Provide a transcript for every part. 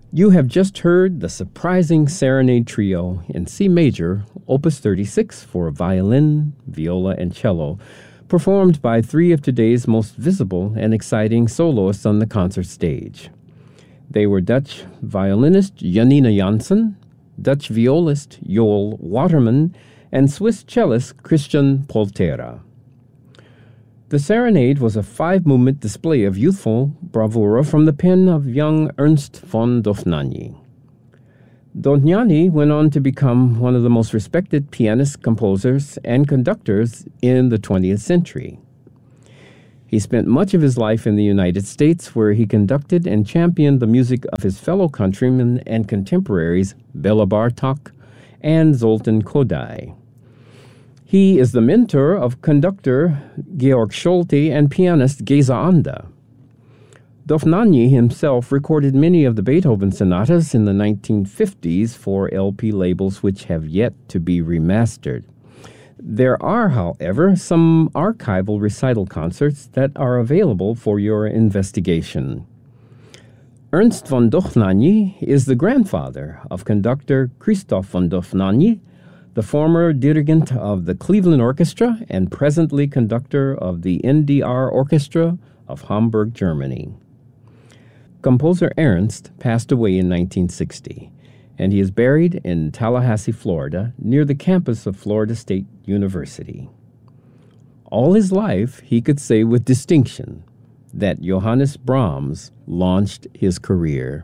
You have just heard the surprising Serenade Trio in C major, Opus 36 for violin, viola, and cello, performed by three of today's most visible and exciting soloists on the concert stage. They were Dutch violinist Janina Janssen, Dutch violist Joel Waterman, and Swiss cellist Christian Poltera. The Serenade was a five-movement display of youthful bravura from the pen of young Ernst von Dovnany. Dovnany went on to become one of the most respected pianists, composers, and conductors in the 20th century. He spent much of his life in the United States, where he conducted and championed the music of his fellow countrymen and contemporaries Bela Bartok and Zoltan Kodály. He is the mentor of conductor Georg Solti and pianist Geza Anda. Dovnany himself recorded many of the Beethoven sonatas in the 1950s for LP labels which have yet to be remastered. There are, however, some archival recital concerts that are available for your investigation. Ernst von Dovnany is the grandfather of conductor Christoph von Dovnany, the former dirigent of the Cleveland Orchestra and presently conductor of the NDR Orchestra of Hamburg, Germany. Composer Ernst passed away in 1960, and he is buried in Tallahassee, Florida, near the campus of Florida State University. All his life, he could say with distinction that Johannes Brahms launched his career.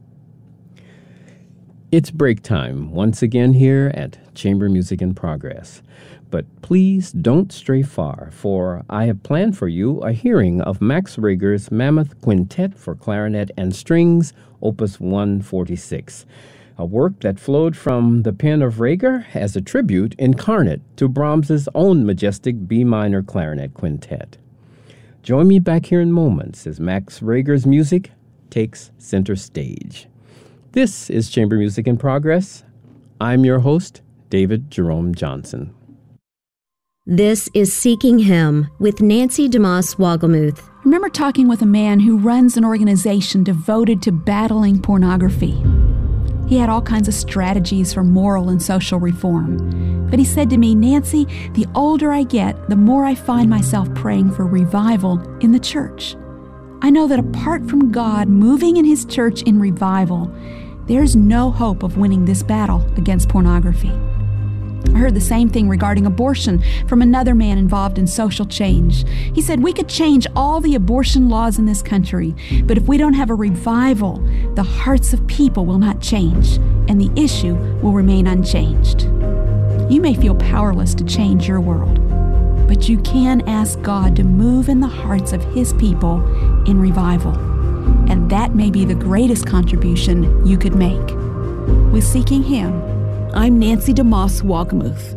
It's break time once again here at Chamber Music in Progress. But please don't stray far, for I have planned for you a hearing of Max Reger's Mammoth Quintet for Clarinet and Strings, Opus 146, a work that flowed from the pen of Reger as a tribute incarnate to Brahms's own majestic B minor clarinet quintet. Join me back here in moments as Max Reger's music takes center stage. This is Chamber Music in Progress. I'm your host, David Jerome Johnson. This is Seeking Him with Nancy DeMoss Wogelmuth. I remember talking with a man who runs an organization devoted to battling pornography. He had all kinds of strategies for moral and social reform. But he said to me, Nancy, the older I get, the more I find myself praying for revival in the church. I know that apart from God moving in His church in revival, there's no hope of winning this battle against pornography. I heard the same thing regarding abortion from another man involved in social change. He said, we could change all the abortion laws in this country, but if we don't have a revival, the hearts of people will not change, and the issue will remain unchanged. You may feel powerless to change your world, but you can ask God to move in the hearts of His people in revival. And that may be the greatest contribution you could make. With Seeking Him, I'm Nancy DeMoss Wogelmuth.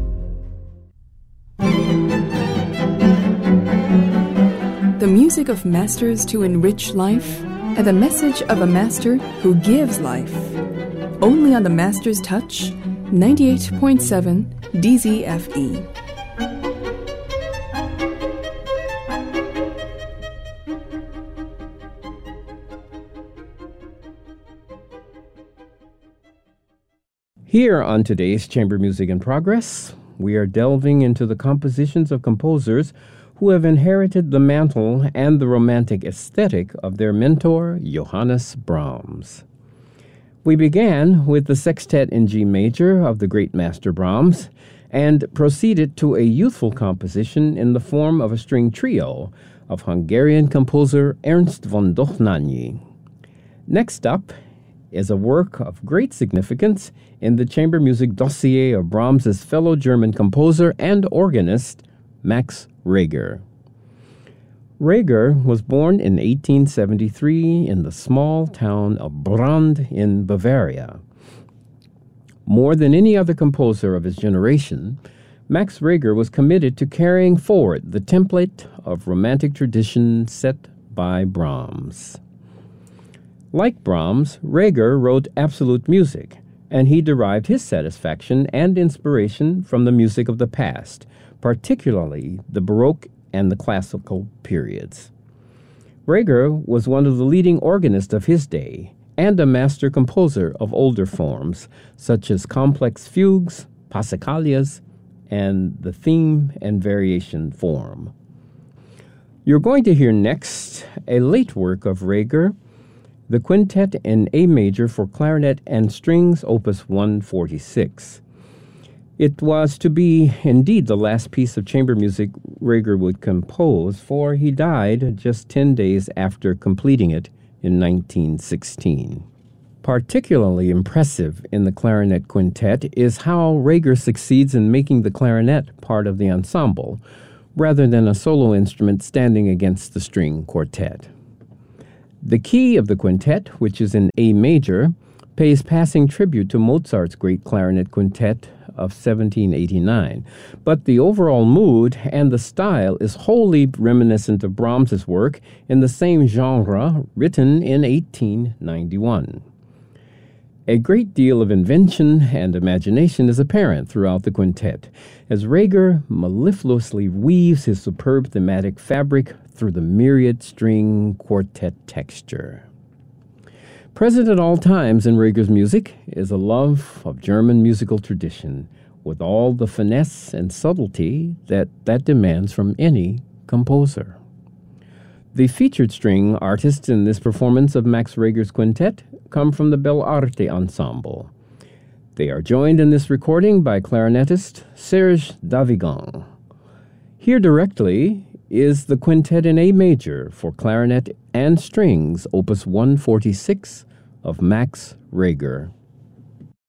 The music of masters to enrich life, and the message of a master who gives life. Only on the Master's Touch, 98.7 DZFE. Here on today's Chamber Music in Progress, we are delving into the compositions of composers who have inherited the mantle and the romantic aesthetic of their mentor, Johannes Brahms. We began with the sextet in G major of the great master Brahms and proceeded to a youthful composition in the form of a string trio of Hungarian composer Ernst von Dovnany. Next up is a work of great significance in the chamber music dossier of Brahms's fellow German composer and organist, Max Reger. Reger was born in 1873 in the small town of Brand in Bavaria. More than any other composer of his generation, Max Reger was committed to carrying forward the template of romantic tradition set by Brahms. Like Brahms, Reger wrote absolute music, and he derived his satisfaction and inspiration from the music of the past, particularly the Baroque and the classical periods. Reger was one of the leading organists of his day, and a master composer of older forms, such as complex fugues, passacaglias, and the theme and variation form. You're going to hear next a late work of Reger, the Quintet in A major for clarinet and strings, opus 146. It was to be indeed the last piece of chamber music Reger would compose, for he died just 10 days after completing it in 1916. Particularly impressive in the clarinet quintet is how Reger succeeds in making the clarinet part of the ensemble, rather than a solo instrument standing against the string quartet. The key of the quintet, which is in A major, pays passing tribute to Mozart's great clarinet quintet of 1789, but the overall mood and the style is wholly reminiscent of Brahms's work in the same genre, written in 1891. A great deal of invention and imagination is apparent throughout the quintet, as Reger mellifluously weaves his superb thematic fabric through the myriad string quartet texture. Present at all times in Reger's music is a love of German musical tradition, with all the finesse and subtlety that demands from any composer. The featured string artists in this performance of Max Reger's quintet come from the Bell'Arte Ensemble. They are joined in this recording by clarinetist Serge Davigan. Here directly is the Quintet in A major for clarinet and strings, opus 146 of Max Reger.